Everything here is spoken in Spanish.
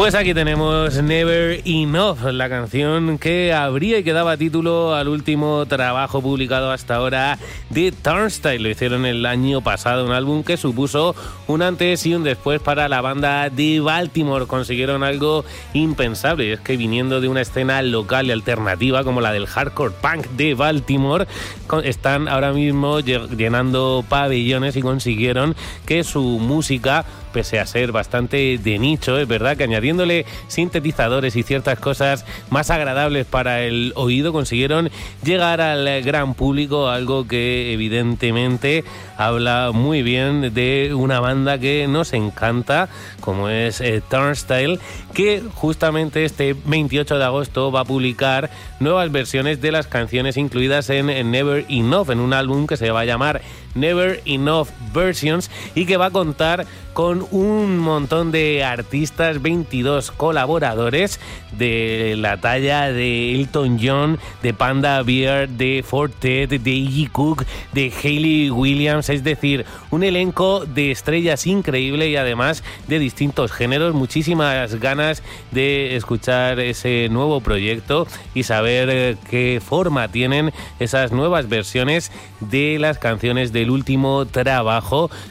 Pues aquí tenemos Never Enough, la canción que abría y que daba título al último trabajo publicado hasta ahora de Turnstile. Lo hicieron el año pasado, un álbum que supuso un antes y un después para la banda de Baltimore. Consiguieron algo impensable, y es que viniendo de una escena local y alternativa como la del hardcore punk de Baltimore, están ahora mismo llenando pabellones y consiguieron que su música, pese a ser bastante de nicho, es verdad que añadiéndole sintetizadores y ciertas cosas más agradables para el oído, consiguieron llegar al gran público, algo que evidentemente habla muy bien de una banda que nos encanta, como es Turnstile, que justamente este 28 de agosto va a publicar nuevas versiones de las canciones incluidas en Never Enough, en un álbum que se va a llamar Never Enough Versions y que va a contar con un montón de artistas, 22 colaboradores de la talla de Elton John, de Panda Bear, de Fortet, de Iggy Cook, de Hayley Williams, es decir, un elenco de estrellas increíble y además de distintos géneros. Muchísimas ganas de escuchar ese nuevo proyecto y saber qué forma tienen esas nuevas versiones de las canciones del último trabajo